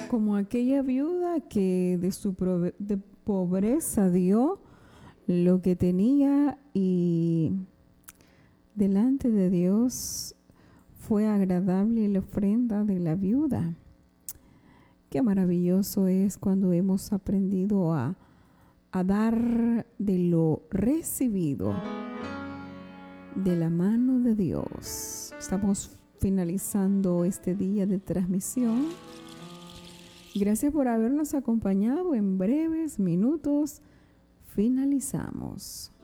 como aquella viuda que de su de pobreza dio lo que tenía y delante de Dios fue agradable la ofrenda de la viuda. Qué maravilloso es cuando hemos aprendido a dar de lo recibido de la mano de Dios. Estamos finalizando este día de transmisión. Gracias por habernos acompañado. En breves minutos finalizamos.